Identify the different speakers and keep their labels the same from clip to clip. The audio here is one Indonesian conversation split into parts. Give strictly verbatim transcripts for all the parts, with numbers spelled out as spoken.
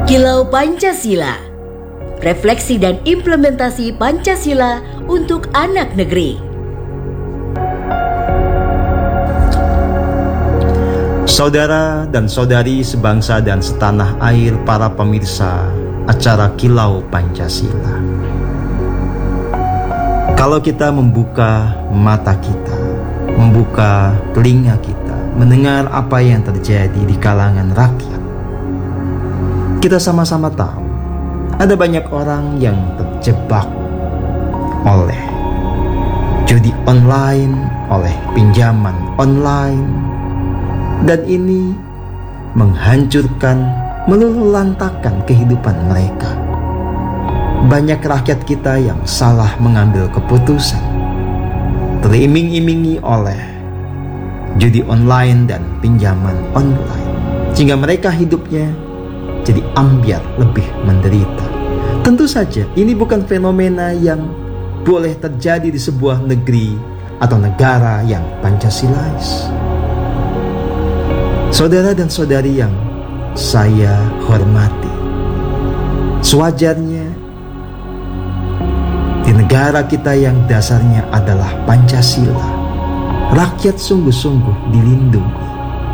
Speaker 1: Kilau Pancasila, refleksi dan implementasi Pancasila untuk anak negeri.
Speaker 2: Saudara dan saudari sebangsa dan setanah air, para pemirsa acara Kilau Pancasila. Kalau kita membuka mata kita, membuka telinga kita, mendengar apa yang terjadi di kalangan rakyat, kita sama-sama tahu ada banyak orang yang terjebak oleh judi online, oleh pinjaman online, dan ini menghancurkan, meluluhlantakkan kehidupan mereka. Banyak rakyat kita yang salah mengambil keputusan, teriming-imingi oleh judi online dan pinjaman online, sehingga mereka hidupnya jadi ambyar, lebih menderita. Tentu saja ini bukan fenomena yang boleh terjadi di sebuah negeri atau negara yang Pancasilais. Saudara dan saudari yang saya hormati, sewajarnya di negara kita yang dasarnya adalah Pancasila, rakyat sungguh-sungguh dilindungi.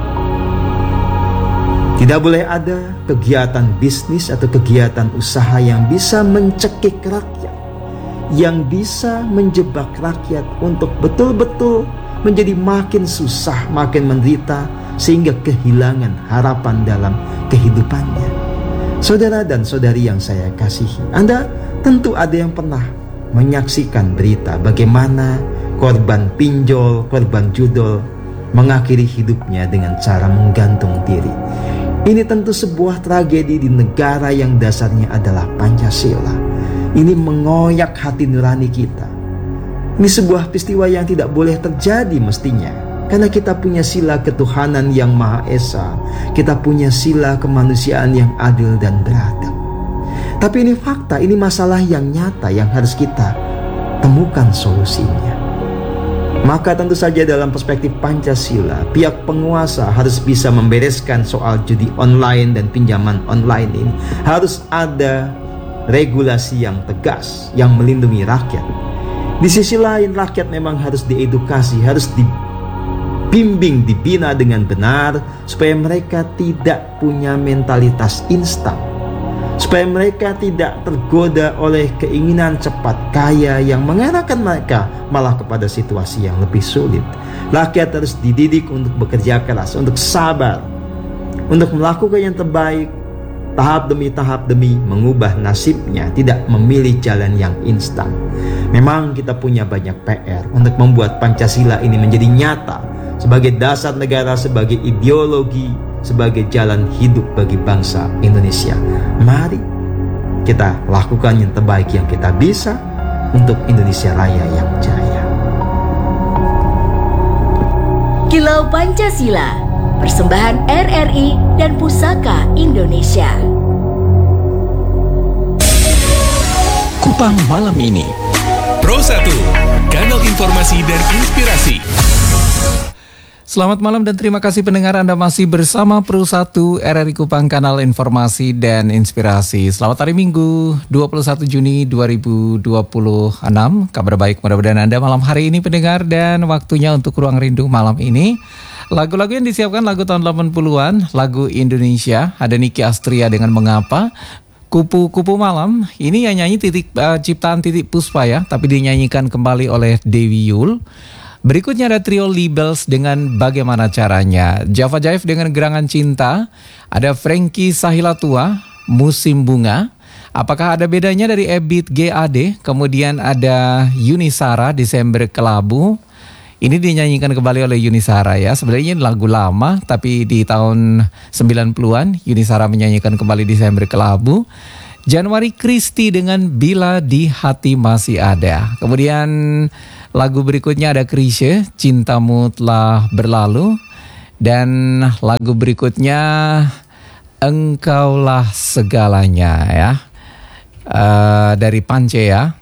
Speaker 2: Tidak boleh ada kegiatan bisnis atau kegiatan usaha yang bisa mencekik rakyat, yang bisa menjebak rakyat untuk betul-betul menjadi makin susah, makin menderita, sehingga kehilangan harapan dalam kehidupannya. Saudara dan saudari yang saya kasihi, Anda tentu ada yang pernah menyaksikan berita bagaimana korban pinjol, korban judol mengakhiri hidupnya dengan cara menggantung diri. Ini tentu sebuah tragedi di negara yang dasarnya adalah Pancasila. Ini mengoyak hati nurani kita. Ini sebuah peristiwa yang tidak boleh terjadi mestinya, karena kita punya sila ketuhanan yang Maha Esa. Kita punya sila kemanusiaan yang adil dan beradab. Tapi ini fakta, ini masalah yang nyata yang harus kita temukan solusinya. Maka tentu saja dalam perspektif Pancasila, pihak penguasa harus bisa membereskan soal judi online dan pinjaman online ini. Harus ada regulasi yang tegas yang melindungi rakyat. Di sisi lain, rakyat memang harus diedukasi, harus dibimbing, dibina dengan benar, supaya mereka tidak punya mentalitas instan, supaya mereka tidak tergoda oleh keinginan cepat kaya yang mengarahkan mereka malah kepada situasi yang lebih sulit. Rakyat harus dididik untuk bekerja keras, untuk sabar, untuk melakukan yang terbaik, tahap demi tahap demi mengubah nasibnya, tidak memilih jalan yang instan. Memang kita punya banyak P R untuk membuat Pancasila ini menjadi nyata sebagai dasar negara, sebagai ideologi, sebagai jalan hidup bagi bangsa Indonesia. Mari kita lakukan yang terbaik yang kita bisa untuk Indonesia Raya yang jaya.
Speaker 1: Kilau Pancasila, persembahan R R I dan Pusaka Indonesia.
Speaker 3: Kupang malam ini.
Speaker 4: Pro satu, kanal informasi dan inspirasi.
Speaker 3: Selamat malam dan terima kasih pendengar, Anda masih bersama Pro satu R R I Kupang, kanal informasi dan inspirasi. Selamat hari Minggu dua puluh satu Juni dua ribu dua puluh enam. Kabar baik mudah-mudahan Anda malam hari ini pendengar, dan waktunya untuk Ruang Rindu malam ini. Lagu-lagu yang disiapkan lagu tahun delapan puluhan, lagu Indonesia. Ada Niki Astria dengan Mengapa. Kupu-kupu malam, ini yang nyanyi titik uh, ciptaan Titik Puspa ya, tapi dinyanyikan kembali oleh Dewi Yul. Berikutnya ada trio Libels dengan Bagaimana Caranya, Java Jive dengan Gerangan Cinta, ada Frankie Sahilatua, Musim Bunga. Apakah ada bedanya dari Ebit G A D? Kemudian ada Yunisara, Desember Kelabu. Ini dinyanyikan kembali oleh Yunisara ya. Sebenarnya ini lagu lama, tapi di tahun sembilan puluhan Yunisara menyanyikan kembali Desember Kelabu. Januari Kristi dengan Bila di Hati Masih Ada. Kemudian lagu berikutnya ada Krisye, Cintamu Telah Berlalu. Dan lagu berikutnya Engkaulah Segalanya ya, uh, dari Pance ya.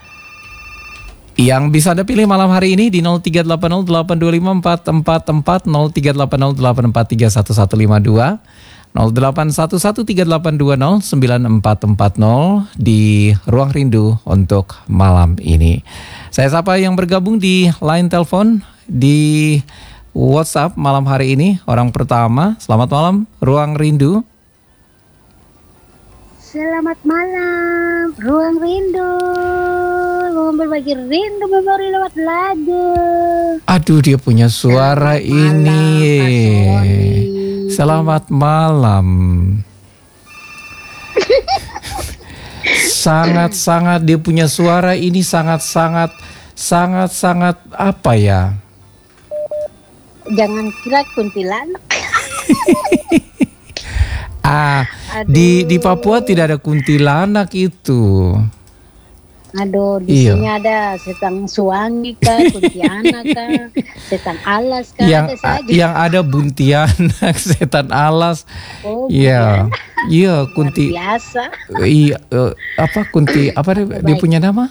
Speaker 3: Yang bisa Anda pilih malam hari ini di nol tiga delapan nol delapan dua lima empat empat empat, nol tiga delapan nol delapan empat tiga satu satu lima dua. nol delapan satu satu tiga delapan dua nol sembilan empat empat nol di Ruang Rindu untuk malam ini. Saya sapa yang bergabung di line telepon di WhatsApp malam hari ini. Orang pertama, selamat malam Ruang Rindu.
Speaker 5: Selamat malam Ruang Rindu, mau berbagi rindu memori lewat lagu.
Speaker 3: Aduh, dia punya suara
Speaker 5: Selamat
Speaker 3: ini.
Speaker 5: malam,
Speaker 3: Selamat malam. Sangat-sangat dia punya suara ini sangat-sangat sangat-sangat apa ya?
Speaker 5: Jangan kira kuntilanak.
Speaker 3: Ah, di di Papua tidak ada kuntilanak itu.
Speaker 5: Aduh, di
Speaker 3: Iya.
Speaker 5: sini ada setang suangi kah, kuntilanak kah, setang alas kah,
Speaker 3: Yang
Speaker 5: ada saja.
Speaker 3: yang ada buntianak, setan alas.
Speaker 5: Oh,
Speaker 3: Iya. Iya,
Speaker 5: luar
Speaker 3: kunti.
Speaker 5: biasa.
Speaker 3: Iya, eh, apa kunti apa dia, dia
Speaker 5: Baik.
Speaker 3: punya nama?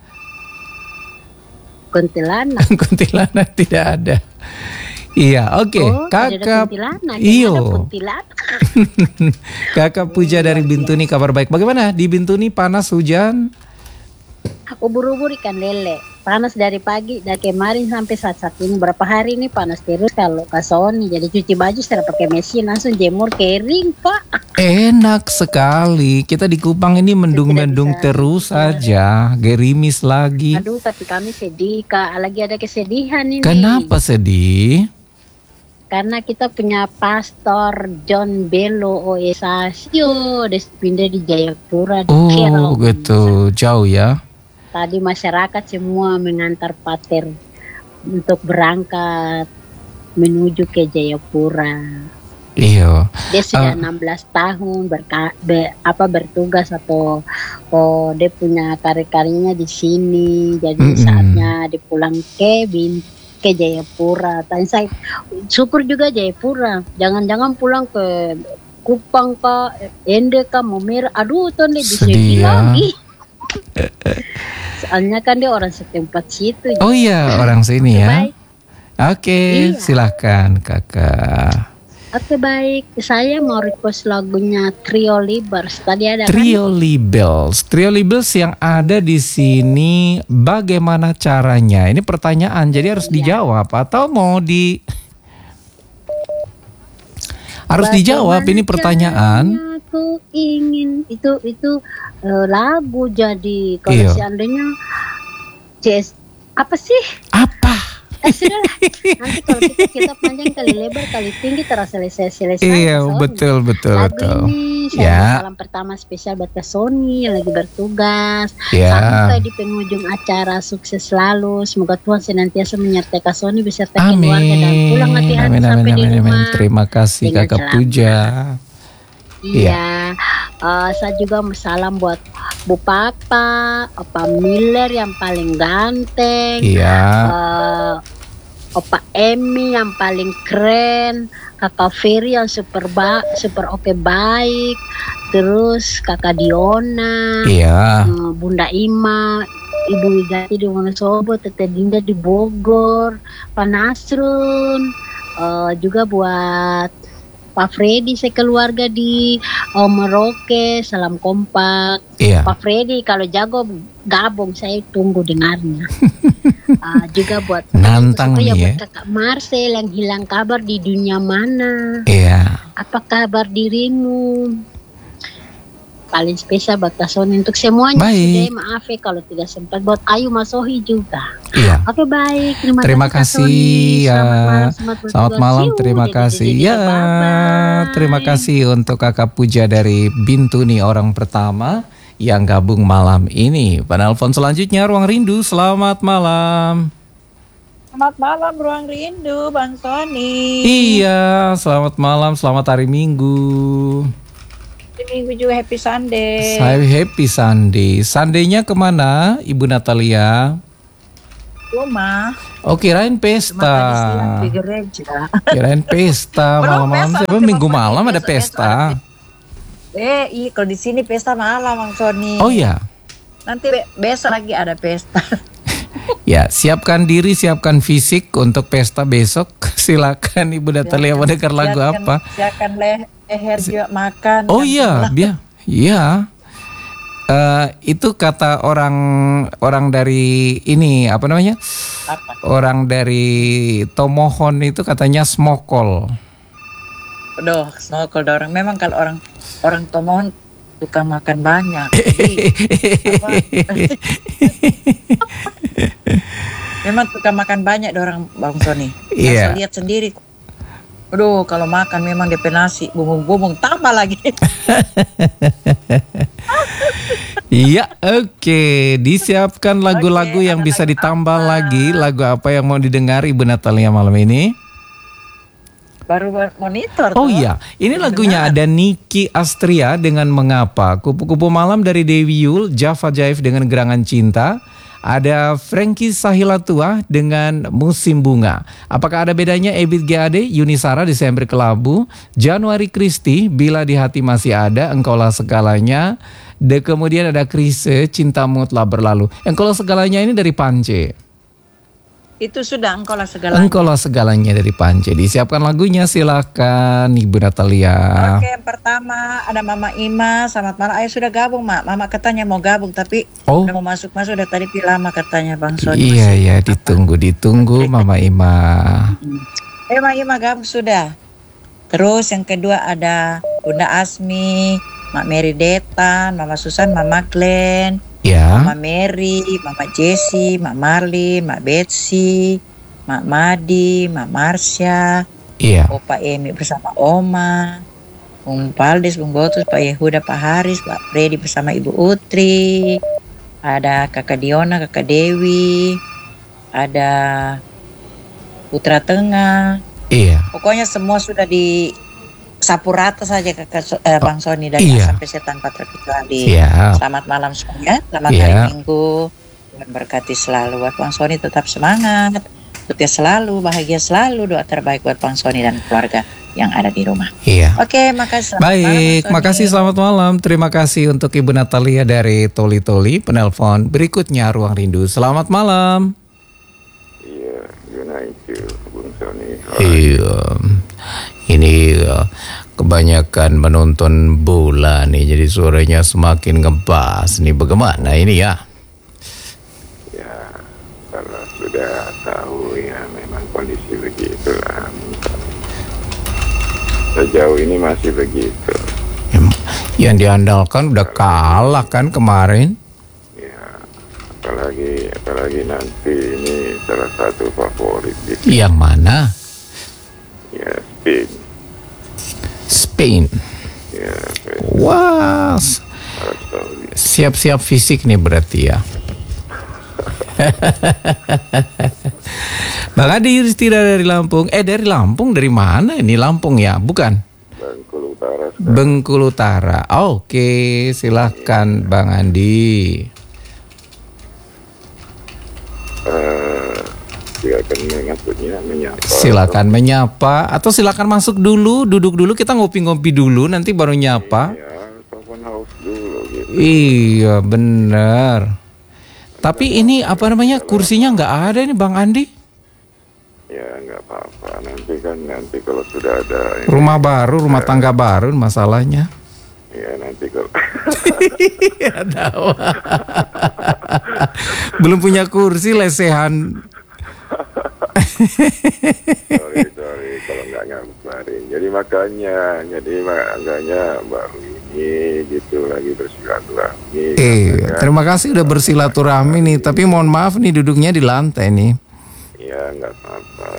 Speaker 5: Kuntilanak.
Speaker 3: Kuntilanak tidak ada. Iya, oke.
Speaker 5: Oh, tidak ada
Speaker 3: Kakak
Speaker 5: kuntilanak, yang
Speaker 3: Iyo.
Speaker 5: ada kuntilanak.
Speaker 3: Kakak Puja dari Bintuni, kabar baik. Bagaimana di Bintuni, panas, hujan?
Speaker 5: Ubur-ubur ikan lele, panas dari pagi, dari kemarin sampai saat-saat ini. Berapa hari ini panas terus kalau kasoni. Jadi cuci baju setelah pakai mesin, langsung jemur kering, Pak.
Speaker 3: Enak sekali. Kita di Kupang ini mendung-mendung
Speaker 5: bisa.
Speaker 3: terus saja, gerimis lagi.
Speaker 5: Aduh, tapi kami sedih, Kak. Lagi ada kesedihan ini.
Speaker 3: Kenapa sedih?
Speaker 5: Karena kita punya pastor John Bello O S Asio, dia pindah di Jayapura. Di
Speaker 3: Oh,
Speaker 5: Kerong.
Speaker 3: gitu. Jauh ya.
Speaker 5: Tadi masyarakat semua mengantar pater untuk berangkat menuju ke Jayapura.
Speaker 3: Iya.
Speaker 5: Dia sudah
Speaker 3: Ah.
Speaker 5: enam belas tahun berka, be, apa bertugas atau oh, dia punya karir-karirnya di sini. Jadi
Speaker 3: Mm-mm.
Speaker 5: saatnya dipulang ke Bin, ke Jayapura. Tanya saya, syukur juga Jayapura. Jangan-jangan pulang ke Kupang kah, Ende kah, Momera. Aduh, tuh dia bisa
Speaker 3: Sedih ya.
Speaker 5: lagi. Soalnya kan dia orang setempat situ.
Speaker 3: Oh iya, orang sini ya.
Speaker 5: Baik.
Speaker 3: Oke,
Speaker 5: Iya.
Speaker 3: silahkan kakak.
Speaker 5: Oke, baik. Saya mau request lagunya Trio Libers. Tadi ada kan?
Speaker 3: Trio Libels, Trio Libels yang ada di sini, bagaimana caranya? Ini pertanyaan, jadi harus dijawab atau mau di harus dijawab ini pertanyaan.
Speaker 5: Bagaimana Aku ingin itu itu eh, lagu jadi kalau
Speaker 3: Iya.
Speaker 5: seandainya C S apa sih?
Speaker 3: Apa?
Speaker 5: Eh, sudahlah. Nanti kalau kita, kita panjang kali lebar kali tinggi terasa selesai selesai.
Speaker 3: Iya,
Speaker 5: Sony.
Speaker 3: betul betul
Speaker 5: Lagu
Speaker 3: betul.
Speaker 5: ini saya
Speaker 3: Ya.
Speaker 5: salam pertama spesial buat Kak Sony yang lagi bertugas.
Speaker 3: Ya.
Speaker 5: Sampai di penghujung acara sukses selalu. Semoga Tuhan senantiasa menyertai Kak Sony beserta keluarga dan pulang
Speaker 3: Amin.
Speaker 5: hati-hati
Speaker 3: Amin, amin,
Speaker 5: sampai di
Speaker 3: amin, amin.
Speaker 5: rumah.
Speaker 3: Terima kasih
Speaker 5: dengan
Speaker 3: kakak
Speaker 5: selamat.
Speaker 3: Puja.
Speaker 5: Iya, Eh, saya juga mau salam buat Bu Papa, Opa Miller yang paling ganteng,
Speaker 3: Iya.
Speaker 5: eh, Opa Emmy yang paling keren, Kakak Ferry yang super ba super oke baik, terus Kakak Diona,
Speaker 3: Iya.
Speaker 5: eh, Bunda Ima, Ibu Wigati di Wonosobo, Tete Dinda di Bogor, Pak Nasrun, eh, juga buat Pak Freddy sekeluarga di uh, Merauke, salam kompak.
Speaker 3: Iya.
Speaker 5: Pak Freddy kalau jago gabung saya tunggu dengarnya. uh, juga buat
Speaker 3: Nantang
Speaker 5: ya
Speaker 3: nih
Speaker 5: buat
Speaker 3: ya.
Speaker 5: Kakak Marcel yang hilang kabar di dunia mana.
Speaker 3: Iya.
Speaker 5: Apa kabar dirimu? Paling spesial buat Kak Sony untuk semuanya.
Speaker 3: Baik.
Speaker 5: Sudah, maaf ya kalau tidak sempat buat Ayu Masohi juga.
Speaker 3: Iya.
Speaker 5: Oke, baik. Terima,
Speaker 3: Terima
Speaker 5: kasih Kak
Speaker 3: kasih
Speaker 5: Sony.
Speaker 3: ya.
Speaker 5: Selamat malam, selamat
Speaker 3: Selamat
Speaker 5: bertugas.
Speaker 3: malam,
Speaker 5: Siu,
Speaker 3: terima
Speaker 5: dede,
Speaker 3: kasih
Speaker 5: dede,
Speaker 3: ya.
Speaker 5: bye-bye.
Speaker 3: Terima kasih untuk kakak Puja dari Bintuni, orang pertama yang gabung malam ini. Penelpon selanjutnya Ruang Rindu. Selamat malam.
Speaker 6: Selamat malam Ruang Rindu, Bang Sony.
Speaker 3: Iya, selamat malam, selamat hari Minggu.
Speaker 6: Hari Minggu juga happy Sunday.
Speaker 3: Saya happy Sunday. Sundaynya kemana, Ibu Natalia?
Speaker 6: Rumah.
Speaker 3: Oh, kirain pesta.
Speaker 6: Makan siang di gereja.
Speaker 3: Kirain pesta
Speaker 6: Belum
Speaker 3: malam-malam.
Speaker 6: pesta,
Speaker 3: Siapa
Speaker 6: nanti
Speaker 3: minggu
Speaker 6: Bang Sony,
Speaker 3: malam ada
Speaker 6: besok-
Speaker 3: pesta?
Speaker 6: Eh, iya kalau di sini pesta malam Bang Sony.
Speaker 3: Oh ya.
Speaker 6: Nanti be- besok lagi ada pesta.
Speaker 3: Ya, siapkan diri, siapkan fisik untuk pesta besok. Silakan Ibu Natalia mau dengar lagu
Speaker 6: Siapkan-
Speaker 3: apa?
Speaker 6: Siapkan leh Leher juga makan.
Speaker 3: Oh
Speaker 6: kan
Speaker 3: iya,
Speaker 6: sebelah.
Speaker 3: biar, iya. Eh, itu kata orang orang dari ini apa namanya?
Speaker 6: Apa?
Speaker 3: Orang dari Tomohon itu katanya smokol.
Speaker 6: Aduh, snokol orang. Memang kalau orang orang Tomohon suka makan banyak. Jadi, apa? Memang suka makan banyak orang Bang Sony.
Speaker 3: Iya.
Speaker 6: Saya lihat sendiri. Aduh, kalau makan memang D P nasi, bumbu-bumbu tambah lagi.
Speaker 3: Iya, oke. Disiapkan lagu-lagu
Speaker 6: Oke,
Speaker 3: yang
Speaker 6: ada
Speaker 3: bisa
Speaker 6: lagu
Speaker 3: ditambah
Speaker 6: apa?
Speaker 3: lagi. Lagu apa yang mau didengar Ibu Natalia malam ini?
Speaker 6: Baru monitor.
Speaker 3: Oh
Speaker 6: toh.
Speaker 3: iya, ini lagunya ada Niki Astria dengan Mengapa, Kupu-Kupu Malam dari Dewi Yul, Java Jive dengan Gerangan Cinta, ada Frankie Sahilatua dengan Musim Bunga. Apakah ada bedanya Ebit G A D, Yunisara Desember Kelabu, Januari Kristi, Bila di Hati Masih Ada, Engkaulah Segalanya, de kemudian ada Krise, Cintamu Telah Berlalu. Engkaulah Segalanya ini dari Pance.
Speaker 6: Itu sudah engkaulah segalanya.
Speaker 3: Engkaulah Segalanya dari Pance. Disiapkan lagunya, silakan Ibu Natalia.
Speaker 6: Oke, yang pertama ada Mama Ima. Selamat malam. Ayo sudah gabung, Mak. Mama katanya mau gabung, tapi
Speaker 3: Oh.
Speaker 6: udah mau masuk-masuk. Udah tadi lama katanya Bang Sony.
Speaker 3: Iya, iya, ditunggu, ditunggu Mama Ima.
Speaker 6: Ayo Mama Ima gabung sudah. Terus yang kedua ada Bunda Asmi, Mak Mary Detan, Mama Susan, Mama Glenn,
Speaker 3: Ya,
Speaker 6: Mama Mary, Mama Jessie, Mak Marlin, Mak Betsy, Mak Madi, Mak Marsha,
Speaker 3: iya.
Speaker 6: Opa Emi bersama Oma, Bung Paldes, Bung Botus, Pak Yehuda, Pak Haris, Pak Freddy bersama Ibu Utri, ada Kakak Diona, Kakak Dewi, ada Putra Tengah.
Speaker 3: Iya.
Speaker 6: Pokoknya semua sudah di sapu rata saja Kakak So- eh, Bang Sony dari
Speaker 3: Iya.
Speaker 6: A sampai Z tanpa terkecuali.
Speaker 3: Siap.
Speaker 6: Selamat malam semuanya, selamat
Speaker 3: Iya.
Speaker 6: hari Minggu. Tuhan berkati selalu buat Bang Sony, tetap semangat, sukses selalu, bahagia selalu, doa terbaik buat Bang Sony dan keluarga yang ada di rumah.
Speaker 3: Iya.
Speaker 6: Oke, makasih. Selamat
Speaker 3: Baik,
Speaker 6: malam, Bang Sony.
Speaker 3: makasih, selamat malam. Terima kasih untuk Ibu Natalia dari Toli Toli. Penelpon berikutnya Ruang Rindu. Selamat malam.
Speaker 7: Iya, good night you, Bung Sony.
Speaker 3: Iya. Ini ya, kebanyakan menonton bola nih, jadi suaranya semakin ngebas nih. Bagaimana ini ya?
Speaker 7: Ya, kalau sudah tahu ya memang kondisi begitulah. Sejauh ini masih begitu.
Speaker 3: Yang diandalkan udah kalah kan kemarin.
Speaker 7: Ya, apalagi apalagi nanti ini salah satu favorit gitu.
Speaker 3: Yang mana?
Speaker 7: Ya, Spain.
Speaker 3: Spain.
Speaker 7: Ya, Spain.
Speaker 3: Wah, s-
Speaker 7: Arab Saudi.
Speaker 3: siap-siap fisik nih berarti ya. Bang Adi Yudhistira dari Lampung. Eh dari Lampung, dari mana ini? Lampung ya? Bukan?
Speaker 7: Bengkulu Utara sekarang.
Speaker 3: Bengkulu Utara. Oke, silahkan Bang Andi.
Speaker 7: Eh, silakan maksudnya menyapa.
Speaker 3: Silakan menyapa atau silakan masuk dulu, duduk dulu, kita ngopi-ngopi dulu, nanti baru nyapa.
Speaker 7: Ya, telepon house dulu gitu.
Speaker 3: Iya, benar. Tapi ini apa namanya, kursinya nggak ada nih Bang Andi.
Speaker 7: Ya nggak apa-apa, nanti kan nanti kalau sudah ada ini,
Speaker 3: Rumah baru, rumah tangga baru masalahnya.
Speaker 7: ya nanti kalau
Speaker 3: Iya, tahu. Belum punya kursi, lesehan.
Speaker 7: sorry sorry kalau nggak ngabarin. Jadi makanya, jadi makanya baru ini gitu lagi bersilaturahmi.
Speaker 3: Eh, terima kasih udah bersilaturahmi nih. Tapi mohon maaf nih duduknya di lantai nih.
Speaker 7: Ya nggak apa-apa.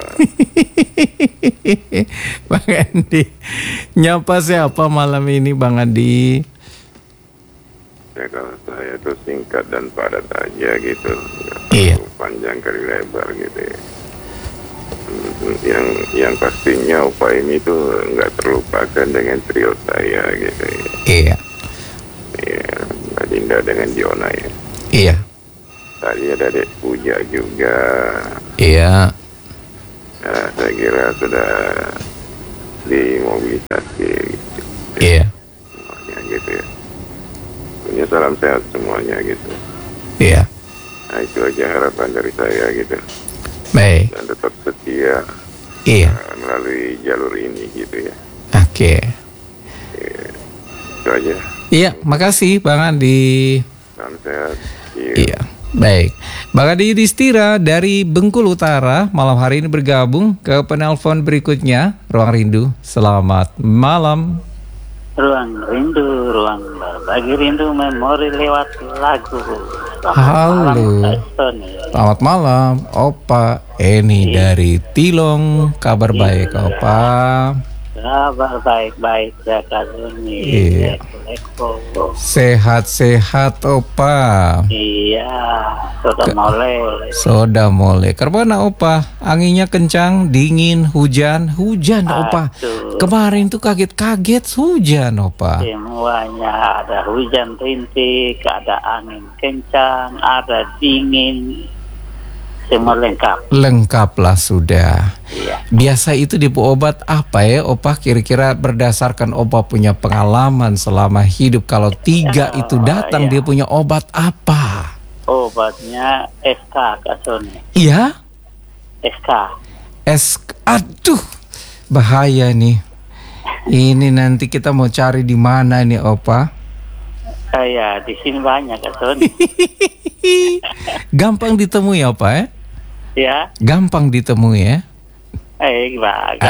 Speaker 3: Bang Andi, nyapa siapa malam ini Bang Andi?
Speaker 7: Ya kalau saya itu singkat dan padat aja gitu. Nggak
Speaker 3: Iya.
Speaker 7: terlalu panjang kali lebar gitu ya. Hmm, Yang yang pastinya upaya ini tuh nggak terlupakan dengan trio saya gitu ya.
Speaker 3: Iya,
Speaker 7: Ya, Mbak Dinda dengan Diona ya.
Speaker 3: iya,
Speaker 7: Tadi ada Dek Puja juga.
Speaker 3: iya,
Speaker 7: Nah, saya kira sudah dimobilisasi gitu,
Speaker 3: iya,
Speaker 7: semuanya gitu ya. Punya salam sehat semuanya gitu.
Speaker 3: iya.
Speaker 7: Nah, itu aja harapan dari saya gitu.
Speaker 3: Baik,
Speaker 7: Dan tetap setia
Speaker 3: iya,
Speaker 7: uh, melalui jalur ini gitu ya.
Speaker 3: oke.
Speaker 7: Itu aja.
Speaker 3: Iya, makasih Bang Andi.
Speaker 7: Salam sehat. Iya.
Speaker 3: Iya, baik. Bang Andi Yudhistira dari Bengkulu Utara malam hari ini bergabung ke penelpon berikutnya. Ruang Rindu, selamat malam.
Speaker 8: Ruang rindu, ruang berbagi rindu, memori lewat lagu. Selamat
Speaker 3: Halo.
Speaker 8: malam, Kak Sony.
Speaker 3: Selamat malam, Opa Eni dari Tilong. Kabar baik, Opa.
Speaker 8: Kabar baik-baik ya Kak Sony.
Speaker 3: Iya.
Speaker 8: Assalamualaikum.
Speaker 3: Sehat-sehat, Opa.
Speaker 8: Iya, sudah mulai.
Speaker 3: Sudah mulai. Kerbana, Opa? Anginnya kencang, dingin, hujan, hujan, Opa.
Speaker 8: Aduh.
Speaker 3: Kemarin tuh kaget-kaget hujan, Opa.
Speaker 8: Semuanya ada hujan rintik, ada angin kencang, ada dingin. Semua lengkap.
Speaker 3: Lengkaplah sudah.
Speaker 8: Iya.
Speaker 3: Biasa itu di obat apa ya, Opa? Kira-kira berdasarkan Opa punya pengalaman selama hidup, kalau tiga
Speaker 8: Ya,
Speaker 3: itu datang,
Speaker 8: iya.
Speaker 3: dia punya obat apa?
Speaker 8: Obatnya S K Kak Sony.
Speaker 3: Iya?
Speaker 8: S K.
Speaker 3: Es, aduh, bahaya nih. Ini nanti kita mau cari di mana nih, Opa?
Speaker 8: Kayak di sini banyak Kak Sony.
Speaker 3: Gampang ditemui, Opa ya?
Speaker 8: Ya,
Speaker 3: Gampang ditemui ya?
Speaker 8: eh gimana?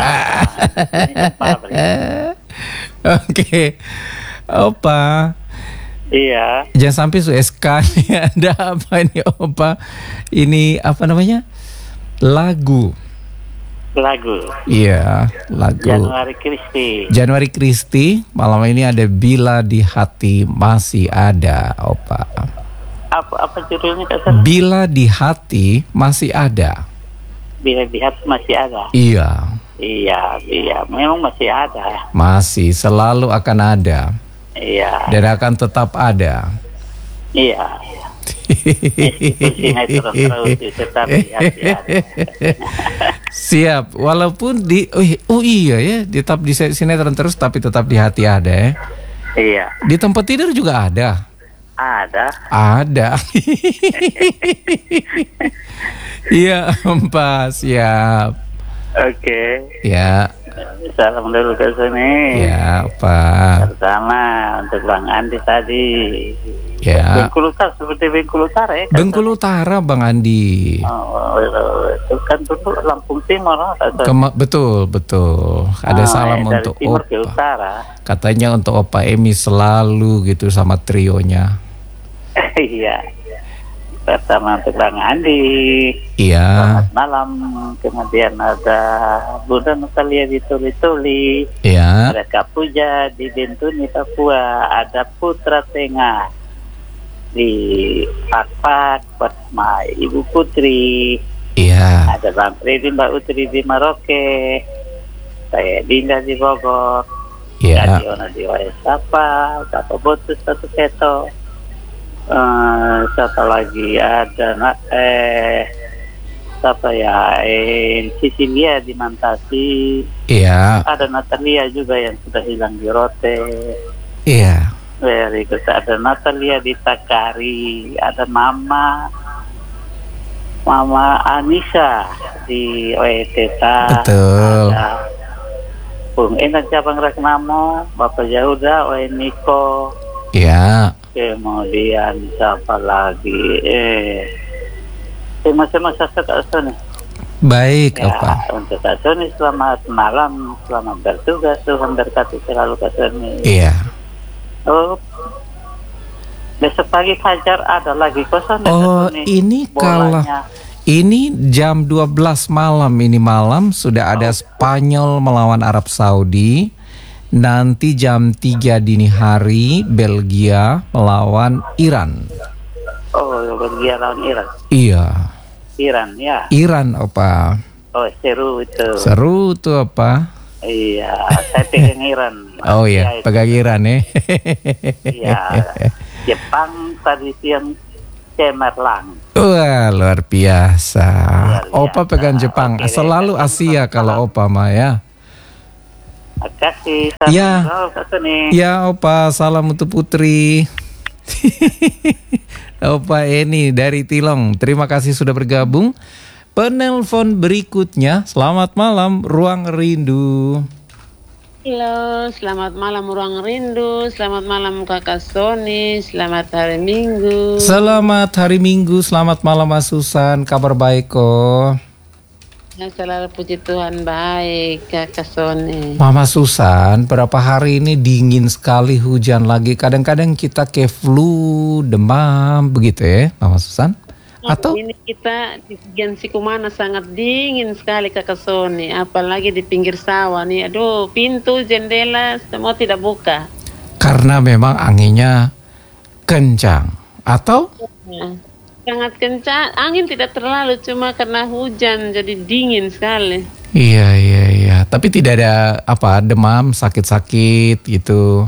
Speaker 3: Oke, Opa.
Speaker 8: Iya,
Speaker 3: Jangan sampai su S K nih. Ada apa ini, Opa? Ini apa namanya? Lagu.
Speaker 8: lagu
Speaker 3: Iya, lagu.
Speaker 8: Januari Kristi.
Speaker 3: Januari Kristi. Malam ini ada Bila di Hati Masih Ada, Opa.
Speaker 8: Apa apa judulnya Kak Sony?
Speaker 3: Bila di Hati Masih Ada.
Speaker 8: Bila lihat masih ada.
Speaker 3: Iya,
Speaker 8: Iya, iya, memang masih ada.
Speaker 3: masih selalu akan ada
Speaker 8: Iya,
Speaker 3: dan akan tetap ada.
Speaker 8: iya. Meskipun sinetron terus tetapi hati ada.
Speaker 3: Siap, walaupun di oh, i- oh iya ya, tetap di se- sinetron terus tapi tetap di hati ada ya.
Speaker 8: Iya,
Speaker 3: Di tempat tidur juga ada.
Speaker 8: ada.
Speaker 3: Ada. Iya, Pak, siap.
Speaker 8: Oke.
Speaker 3: Ya,
Speaker 8: Salam dulu ke sini.
Speaker 3: ya, Pak.
Speaker 8: Pertama untuk Bang Andi tadi.
Speaker 3: Ya.
Speaker 8: Bengkulu Utara, seperti Bengkulu Utara ya. Kak
Speaker 3: Bengkulu Utara, Bang Andi.
Speaker 8: Sony? Oh, itu kan dulu Lampung Timur, Kak Sony.
Speaker 3: Kema- betul, betul. Ada
Speaker 8: Ah,
Speaker 3: salam
Speaker 8: dari
Speaker 3: untuk
Speaker 8: timur ke
Speaker 3: Opa.
Speaker 8: utara.
Speaker 3: Katanya untuk Opa Emi selalu gitu sama trionya.
Speaker 8: Iya. Pertama untuk Bang Andi.
Speaker 3: Iya,
Speaker 8: Selamat malam. Kemudian ada Bunda Natalia di Tuli-Tuli.
Speaker 3: iya,
Speaker 8: Ada Kapuja di Bentuni, Papua. Ada Putra Tengah di Pakpak, Pasma Ibu Putri.
Speaker 3: iya,
Speaker 8: Ada Bang Freddy, Mbak Utri di Maroke. Saya Dinda di Bogor.
Speaker 3: iya,
Speaker 8: Kadiono di Waisapa. Satu Botus, satu Keto. Eh, siapa lagi ada nak eh siapa ya eh Sicilia di Mantasi,
Speaker 3: iya,
Speaker 8: ada Natalia juga yang sudah hilang di Rote,
Speaker 3: iya,
Speaker 8: very good. Ada Natalia di Takari, ada Mama Mama Anissa di Oeteta,
Speaker 3: betul.
Speaker 8: ada Bung Enak Cabang Ragnamo, Bapak Yahuda, Oe Niko.
Speaker 3: Iya,
Speaker 8: Kemudian siapa lagi? Eh, sama-sama saya Kak Sony.
Speaker 3: baik,
Speaker 8: Ya,
Speaker 3: Opa.
Speaker 8: untuk Kak Sony selamat malam, selamat bertugas, Tuhan berkati selalu Kak Sony.
Speaker 3: Iya.
Speaker 8: Oh, besok pagi Fajar ada lagi kosong.
Speaker 3: Oh, ini kalau ini jam dua belas malam, ini malam sudah ada Spanyol melawan Arab Saudi. Nanti jam tiga dini hari Belgia melawan Iran.
Speaker 8: Oh, Belgia lawan Iran.
Speaker 3: Iya,
Speaker 8: Iran ya.
Speaker 3: Iran, Opa.
Speaker 8: Oh, seru itu.
Speaker 3: Seru tuh, Opa.
Speaker 8: Iya, saya pegang Iran.
Speaker 3: Oh iya, pegang Iran ya.
Speaker 8: Iya. Jepang tadi siang cemerlang.
Speaker 3: Wah, luar biasa.
Speaker 8: Luar biasa.
Speaker 3: Opa pegang Jepang.
Speaker 8: Oke,
Speaker 3: Selalu
Speaker 8: Kak.
Speaker 3: Asia kalau Opa mah ya.
Speaker 8: Terima kasih.
Speaker 3: Ya.
Speaker 8: Salam Kak Sony.
Speaker 3: Ya, Opa, salam untuk Putri. Opa Eni dari Tilong, terima kasih sudah bergabung. Penelpon berikutnya, selamat malam, Ruang Rindu.
Speaker 9: Halo, selamat malam Ruang Rindu, selamat malam Kakak Sony, selamat hari Minggu.
Speaker 3: Selamat hari Minggu, selamat malam Mas Susan, kabar baik kok.
Speaker 9: Ya, selalu puji Tuhan baik Kakak Sony.
Speaker 3: Mama Susan, berapa hari ini dingin sekali, hujan lagi, kadang-kadang kita kayak flu, demam, begitu ya Mama Susan? Atau
Speaker 9: ini kita di bagian Sikumana sangat dingin sekali Kakak Sony, apalagi di pinggir sawah nih. Aduh, pintu, jendela semua tidak buka.
Speaker 3: Karena memang anginnya kencang atau?
Speaker 9: Ya, sangat kencang, angin tidak terlalu, cuma karena hujan jadi dingin sekali.
Speaker 3: Iya iya iya, tapi tidak ada apa demam, sakit-sakit gitu.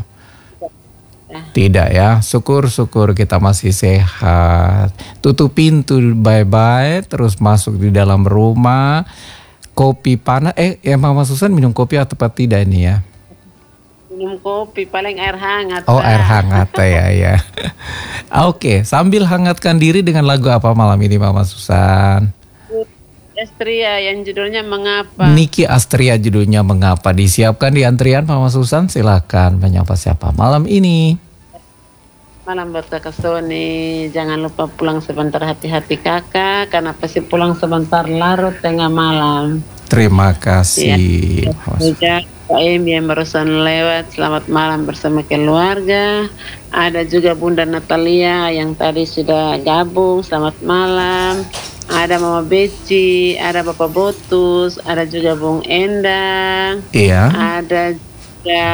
Speaker 3: Tidak ya, syukur-syukur kita masih sehat. Tutup pintu bye-bye, terus masuk di dalam rumah. Kopi panas, eh ya Mama Susan minum kopi atau tidak ini ya?
Speaker 9: Minum kopi, paling air hangat.
Speaker 3: Oh air hangat ya ya. Oke, sambil hangatkan diri dengan lagu apa malam ini Mama Susan?
Speaker 9: Astria yang judulnya Mengapa.
Speaker 3: Niki Astria judulnya Mengapa. Disiapkan di antrian Mama Susan, silakan menyapa siapa malam ini.
Speaker 9: Malam buat Kakak Sony, jangan lupa pulang sebentar, hati-hati kakak, karena pasti pulang sebentar larut tengah malam.
Speaker 3: Terima kasih.
Speaker 9: Ya, Pak Em yang barusan lewat, selamat malam bersama keluarga. Ada juga Bunda Natalia yang tadi sudah gabung, selamat malam. Ada Mama Beci, ada Bapak Botus, ada juga Bung Endang.
Speaker 3: Iya.
Speaker 9: Ada juga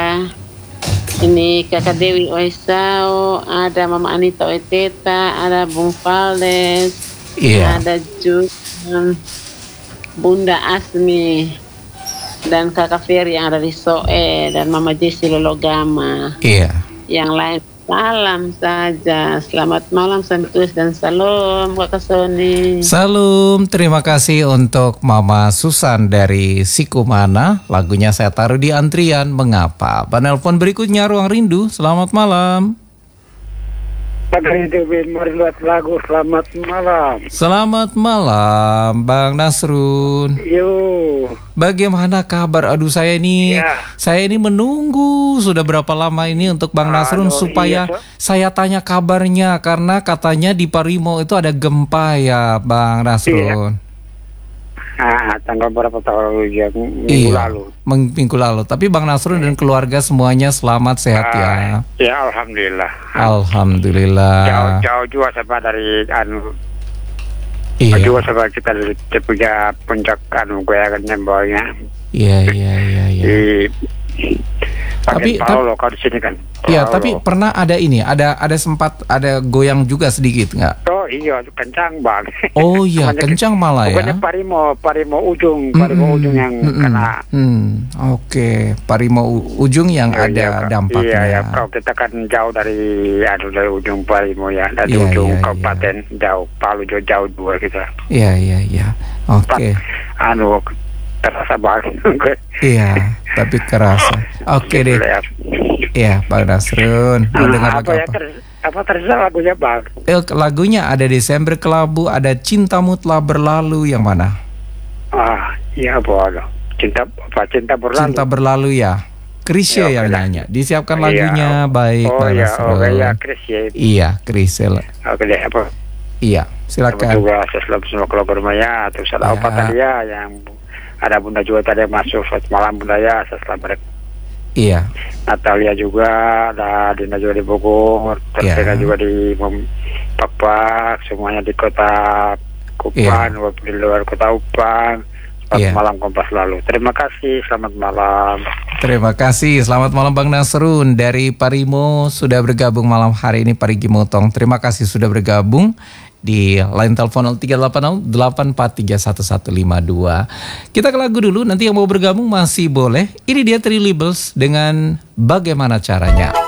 Speaker 9: ini Kakak Dewi Oisao, ada Mama Anita Oeteta, ada Bung Valdes,
Speaker 3: iya.
Speaker 9: Ada juga Bunda Asmi dan Kakak Ferry yang ada di Soe dan Mama Jesi Lologama.
Speaker 3: Iya.
Speaker 9: Yang lain salam saja. Selamat malam, santuis dan salam Kakak Sony.
Speaker 3: Salam, terima kasih untuk Mama Susan dari Sikumana. Lagunya saya taruh di antrian, Mengapa. Penelpon berikutnya Ruang Rindu, selamat malam.
Speaker 10: Pak Rindu, mari buat lagu selamat malam.
Speaker 3: Selamat malam Bang Nasrun.
Speaker 10: Yo.
Speaker 3: Bagaimana kabar? Aduh saya ini
Speaker 10: Ya.
Speaker 3: Saya ini menunggu sudah berapa lama ini untuk Bang Nasrun
Speaker 10: Aduh,
Speaker 3: supaya
Speaker 10: iya,
Speaker 3: saya tanya kabarnya, karena katanya di Parimo itu ada gempa ya Bang Nasrun.
Speaker 10: Ah, tanggal berapa tahun yang minggu
Speaker 3: Iya,
Speaker 10: lalu?
Speaker 3: ming- minggu lalu. Tapi Bang Nasrun dan keluarga semuanya selamat sehat ya.
Speaker 10: Ah, ya alhamdulillah.
Speaker 3: Alhamdulillah.
Speaker 10: Jauh-jauh juga sama dari anu.
Speaker 3: Iya.
Speaker 10: Juga sama kita dari punya puncak anu goyangannya bawahnya.
Speaker 3: Iya iya iya iya.
Speaker 10: Di
Speaker 3: Tapi-
Speaker 10: Tapi Paolo kalau di sini kan.
Speaker 3: Iya,
Speaker 10: Paolo.
Speaker 3: tapi pernah ada ini, ada ada sempat ada goyang juga sedikit nggak?
Speaker 10: Oh iya, kencang bang.
Speaker 3: Oh iya,
Speaker 10: Bukannya-
Speaker 3: kencang malah ya.
Speaker 10: Bukannya Parimo, Parimo ujung, Parimo
Speaker 3: Mm-mm,
Speaker 10: ujung yang
Speaker 3: mm-mm,
Speaker 10: kena.
Speaker 3: Hmm, oke, Parimo u- ujung yang
Speaker 10: Oh,
Speaker 3: ada
Speaker 10: iya, Kak.
Speaker 3: dampaknya.
Speaker 10: Iya, ya. Kalau kita kan jauh dari, anu dari ujung Parimo ya, dari
Speaker 3: Iya,
Speaker 10: ujung
Speaker 3: iya,
Speaker 10: kabupaten jauh, Palu jauh, jauh dua kita.
Speaker 3: Iya iya iya. Oke.
Speaker 10: Anu terasa banget.
Speaker 3: Iya, tapi kerasa. Oke deh. Iya, Bang Nasrun. Mau dengar lagu
Speaker 10: apa ya
Speaker 3: apa?
Speaker 10: ter, apa terasa lagunya bang?
Speaker 3: Eh, lagunya ada Desember Kelabu, ada Cintamu Telah Berlalu, yang mana?
Speaker 10: Ah, iya boleh. Cinta apa cinta berlalu?
Speaker 3: Cinta Berlalu ya. Krisya
Speaker 10: Ya,
Speaker 3: yang
Speaker 10: oke lah.
Speaker 3: nyanyi. Disiapkan
Speaker 10: Iya.
Speaker 3: lagunya, baik
Speaker 10: Oh
Speaker 3: Bang
Speaker 10: iya,
Speaker 3: Nasrun.
Speaker 10: oke ya, Chris ya.
Speaker 3: Iya, Krisya.
Speaker 10: Oke deh, apa?
Speaker 3: Iya, silakan.
Speaker 10: Juga sesuatu semua keluarga rumah ya, terus ada
Speaker 3: Ya.
Speaker 10: opat tadi ya, yang ada Bunda juga tadi yang masuk, selamat malam Bunda ya, setelah mereka.
Speaker 3: Iya.
Speaker 10: Natalia juga, ada Dina juga di Bogor, terus
Speaker 3: Ya.
Speaker 10: Dina juga di Mem- Papak, semuanya di kota Kupang, walaupun di luar kota Kupang. Selamat
Speaker 3: Ya.
Speaker 10: malam Kompas lalu. Terima kasih, selamat malam.
Speaker 3: Terima kasih. Selamat malam Bang Nasrun dari Parimo sudah bergabung malam hari ini, Parigi Motong. Terima kasih sudah bergabung di line telepon nol tiga delapan nol delapan empat tiga satu satu lima dua. Kita ke lagu dulu, nanti yang mau bergabung masih boleh. Ini dia Three Labels dengan Bagaimana Caranya.